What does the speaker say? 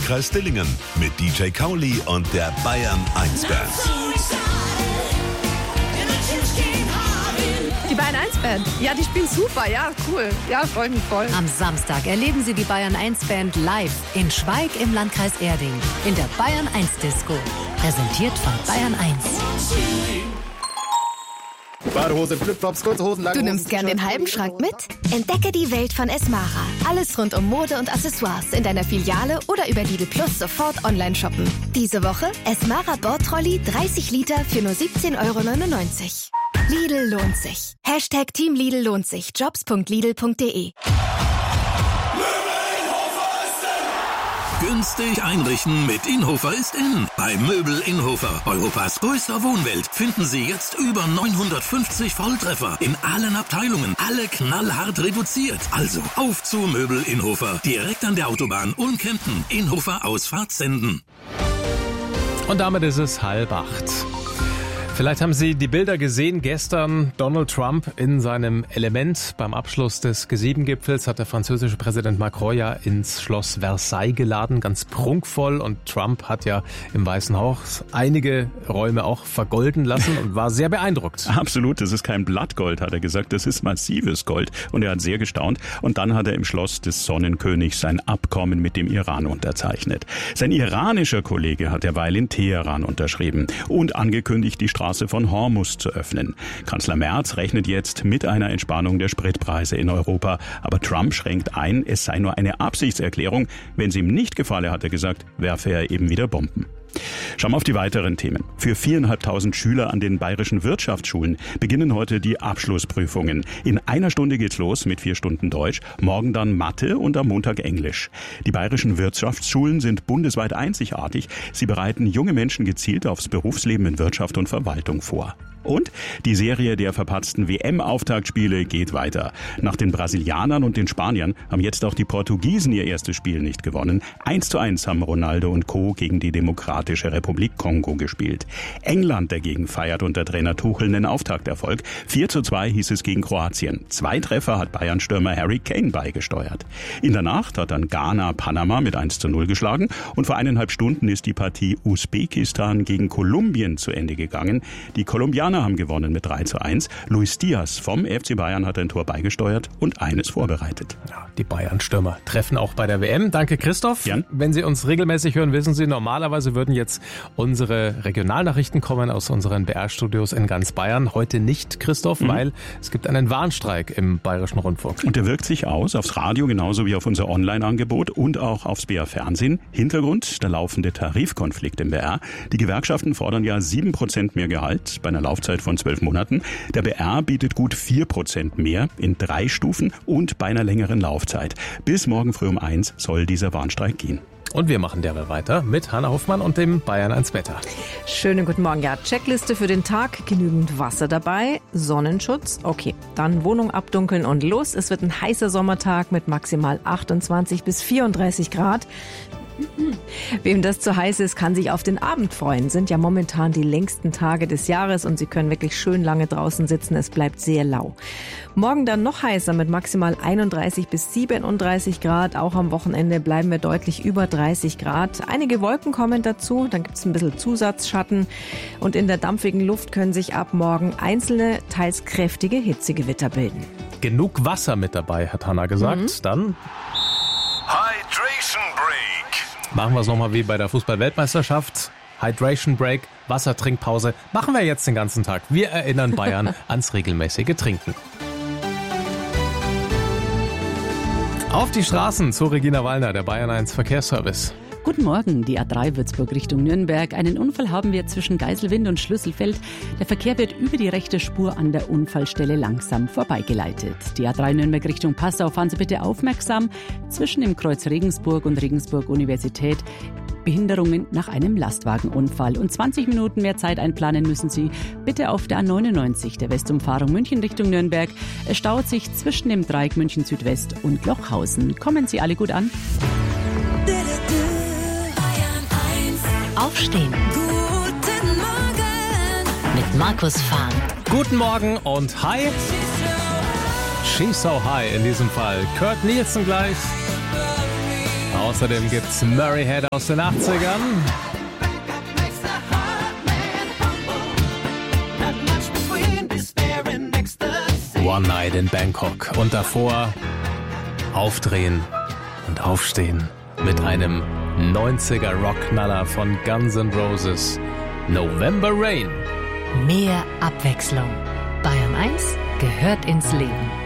Landkreis Dillingen mit DJ Kauli und der Bayern 1 Band. Die Bayern 1 Band, ja, die spielen super, ja, cool. Ja, freue mich voll. Am Samstag erleben Sie die Bayern 1 Band live in Schweig im Landkreis Erding in der Bayern 1 Disco. Präsentiert von Bayern 1. Badehose, Flipflops, kurze Hosen, lange Du Hosen. nimmst gern den halben Schrank mit? Entdecke die Welt von Esmara. Alles rund um Mode und Accessoires in deiner Filiale oder über Lidl Plus sofort online shoppen. Diese Woche Esmara Bordtrolley 30 Liter für nur 17,99 €. Lidl lohnt sich. Hashtag Team Lidl lohnt sich. Jobs.lidl.de. Günstig einrichten mit Inhofer ist in. Bei Möbel Inhofer, Europas größter Wohnwelt, finden Sie jetzt über 950 Volltreffer in allen Abteilungen. Alle knallhart reduziert. Also auf zu Möbel Inhofer. Direkt an der Autobahn Ulm-Kempten. Inhofer Ausfahrt Senden. Und damit ist es 7:30. Vielleicht haben Sie die Bilder gesehen. Gestern Donald Trump in seinem Element. Beim Abschluss des G7-Gipfels hat der französische Präsident Macron ja ins Schloss Versailles geladen. Ganz prunkvoll. Und Trump hat ja im Weißen Haus einige Räume auch vergolden lassen und war sehr beeindruckt. Absolut, das ist kein Blattgold, hat er gesagt. Das ist massives Gold. Und er hat sehr gestaunt. Und dann hat er im Schloss des Sonnenkönigs sein Abkommen mit dem Iran unterzeichnet. Sein iranischer Kollege hat derweil in Teheran unterschrieben und angekündigt, die Straße von Hormuz zu öffnen. Kanzler Merz rechnet jetzt mit einer Entspannung der Spritpreise in Europa. Aber Trump schränkt ein, es sei nur eine Absichtserklärung. Wenn es ihm nicht gefalle, hat er gesagt, werfe er eben wieder Bomben. Schauen wir auf die weiteren Themen. Für 4.500 Schüler an den bayerischen Wirtschaftsschulen beginnen heute die Abschlussprüfungen. In einer Stunde geht's los mit 4 Stunden Deutsch, morgen dann Mathe und am Montag Englisch. Die bayerischen Wirtschaftsschulen sind bundesweit einzigartig. Sie bereiten junge Menschen gezielt aufs Berufsleben in Wirtschaft und Verwaltung vor. Und die Serie der verpatzten WM-Auftaktspiele geht weiter. Nach den Brasilianern und den Spaniern haben jetzt auch die Portugiesen ihr erstes Spiel nicht gewonnen. 1:1 haben Ronaldo und Co. gegen die Demokratische Republik Kongo gespielt. England dagegen feiert unter Trainer Tuchel einen Auftakterfolg. 4:2 hieß es gegen Kroatien. 2 Treffer hat Bayern-Stürmer Harry Kane beigesteuert. In der Nacht hat dann Ghana Panama mit 1:0 geschlagen. Und vor 1,5 Stunden ist die Partie Usbekistan gegen Kolumbien zu Ende gegangen. Die Kolumbianer haben gewonnen mit 3:1. Luis Diaz vom FC Bayern hat ein Tor beigesteuert und eines vorbereitet. Ja, die Bayern-Stürmer treffen auch bei der WM. Danke, Christoph. Jan? Wenn Sie uns regelmäßig hören, wissen Sie, normalerweise würden jetzt unsere Regionalnachrichten kommen aus unseren BR-Studios in ganz Bayern. Heute nicht, Christoph, weil es gibt einen Warnstreik im Bayerischen Rundfunk. Und der wirkt sich aus aufs Radio genauso wie auf unser Online-Angebot und auch aufs BR-Fernsehen. Hintergrund, der laufende Tarifkonflikt im BR. Die Gewerkschaften fordern ja 7% mehr Gehalt bei einer Laufzeit von 12 Monaten. Der BR bietet gut 4% mehr in 3 Stufen und bei einer längeren Laufzeit. Bis morgen früh um 1 soll dieser Warnstreik gehen. Und wir machen derweil weiter mit Hanna Hoffmann und dem Bayern 1 Wetter. Schönen guten Morgen. Ja, Checkliste für den Tag. Genügend Wasser dabei. Sonnenschutz. Okay, dann Wohnung abdunkeln und los. Es wird ein heißer Sommertag mit maximal 28 bis 34 Grad. Wem das zu heiß ist, kann sich auf den Abend freuen. Sind ja momentan die längsten Tage des Jahres und Sie können wirklich schön lange draußen sitzen. Es bleibt sehr lau. Morgen dann noch heißer mit maximal 31 bis 37 Grad. Auch am Wochenende bleiben wir deutlich über 30 Grad. Einige Wolken kommen dazu, dann gibt es ein bisschen Zusatzschatten. Und in der dampfigen Luft können sich ab morgen einzelne, teils kräftige Hitzegewitter bilden. Genug Wasser mit dabei, hat Hanna gesagt. Dann Hydration Break. machen wir es nochmal wie bei der Fußball-Weltmeisterschaft. Hydration Break, Wassertrinkpause. Machen wir jetzt den ganzen Tag. Wir erinnern Bayern ans regelmäßige Trinken. Auf die Straßen zu Regina Wallner, der Bayern 1 Verkehrsservice. Guten Morgen, die A3 Würzburg Richtung Nürnberg. Einen Unfall haben wir zwischen Geiselwind und Schlüsselfeld. Der Verkehr wird über die rechte Spur an der Unfallstelle langsam vorbeigeleitet. Die A3 Nürnberg Richtung Passau, fahren Sie bitte aufmerksam. Zwischen dem Kreuz Regensburg und Regensburg Universität Behinderungen nach einem Lastwagenunfall. Und 20 Minuten mehr Zeit einplanen müssen Sie bitte auf der A99, der Westumfahrung München Richtung Nürnberg. Es staut sich zwischen dem Dreieck München Südwest und Lochhausen. Kommen Sie alle gut an. Aufstehen. Guten Morgen. Mit Markus Fahn. Guten Morgen und hi. She's so high in diesem Fall. Kurt Nielsen gleich. Außerdem gibt's Murray Head aus den 80ern. One Night in Bangkok. Und davor aufdrehen und aufstehen mit einem 90er Rockknaller von Guns N' Roses. November Rain. Mehr Abwechslung. Bayern 1 gehört ins Leben.